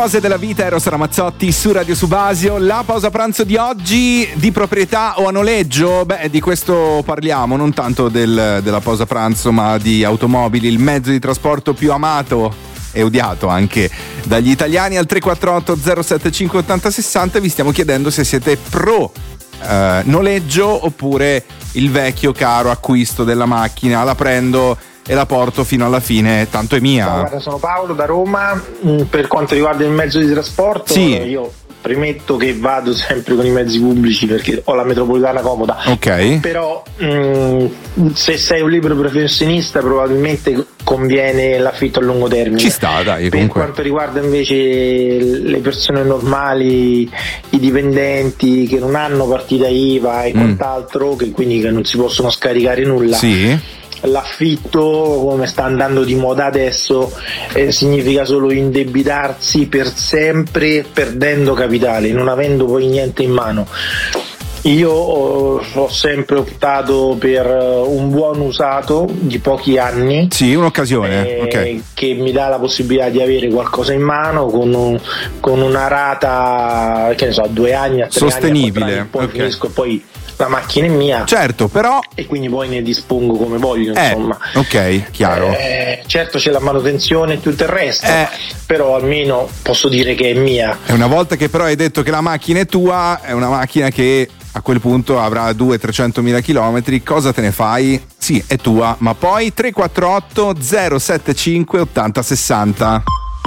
Cose della vita, Eros Ramazzotti su Radio Subasio. La pausa pranzo di oggi, di proprietà o a noleggio? Beh, di questo parliamo, non tanto della pausa pranzo, ma di automobili, il mezzo di trasporto più amato e odiato anche dagli italiani. Al 348 075 80 60 vi stiamo chiedendo se siete pro noleggio oppure il vecchio caro acquisto della macchina, la prendo e la porto fino alla fine, tanto è mia. Guarda, sono Paolo da Roma. Per quanto riguarda il mezzo di trasporto, sì, io premetto che vado sempre con i mezzi pubblici perché ho la metropolitana comoda. Ok. Però se sei un libero professionista probabilmente conviene l'affitto a lungo termine. Ci sta, dai, comunque. Per quanto riguarda invece le persone normali, i dipendenti che non hanno partita IVA e quant'altro, che quindi che non si possono scaricare nulla. Sì. L'affitto, come sta andando di moda adesso, significa solo indebitarsi per sempre perdendo capitale, non avendo poi niente in mano. Io ho sempre optato per un buon usato di pochi anni. Sì, un'occasione. Okay. Che mi dà la possibilità di avere qualcosa in mano con una rata, che ne so, a 2 anni, a 3 sostenibile. anni, poi finisco e poi la macchina è mia. Certo, però. E quindi poi ne dispongo come voglio, insomma. Ok, chiaro. Certo c'è la manutenzione e tutto il resto, però almeno posso dire che è mia. E una volta che però hai detto che la macchina è tua, è una macchina che a quel punto avrà 200-300 chilometri, cosa te ne fai? Sì, è tua, ma poi 348 075 80 60.